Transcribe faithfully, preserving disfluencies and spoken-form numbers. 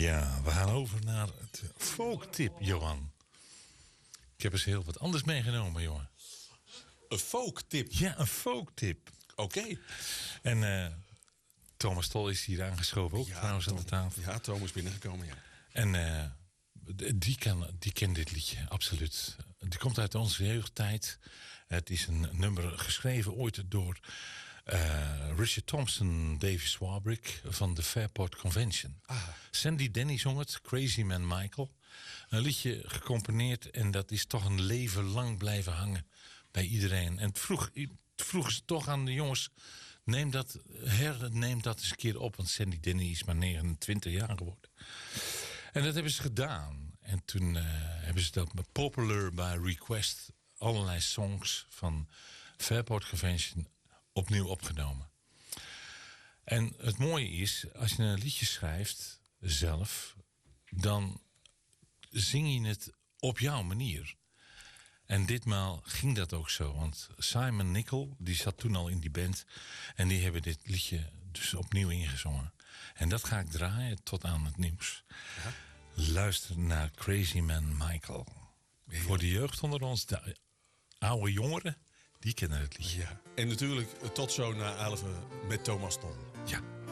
Ja, we gaan over naar het folktip, Johan. Ik heb eens heel wat anders meegenomen, jongen. Een folktip? Ja, een folktip. Oké. Okay. En uh, Thomas Tol is hier aangeschoven ook, ja, trouwens Tom, aan de tafel. Ja, Thomas is binnengekomen, ja. En uh, die, kan, die kent dit liedje, absoluut. Die komt uit onze jeugdtijd. Het is een nummer geschreven ooit door uh, Richard Thompson, Davy Swarbrick van de Fairport Convention. Ah. Sandy Denny zong het, Crazy Man Michael. Een liedje gecomponeerd en dat is toch een leven lang blijven hangen bij iedereen. En het vroeg, het vroeg ze toch aan de jongens, neem dat, herneem dat eens een keer op. Want Sandy Denny is maar negenentwintig jaar geworden. En dat hebben ze gedaan. En toen uh, hebben ze dat popular by request allerlei songs van Fairport Convention opnieuw opgenomen. En het mooie is, als je een liedje schrijft zelf, dan zing je het op jouw manier. En ditmaal ging dat ook zo. Want Simon Nicol, die zat toen al in die band, en die hebben dit liedje dus opnieuw ingezongen. En dat ga ik draaien tot aan het nieuws. Ja. Luister naar Crazy Man Michael. Ja. Voor de jeugd onder ons, de oude jongeren, die kennen het liedje. Ja. En natuurlijk tot zo na elf met Thomas Tol. Ja.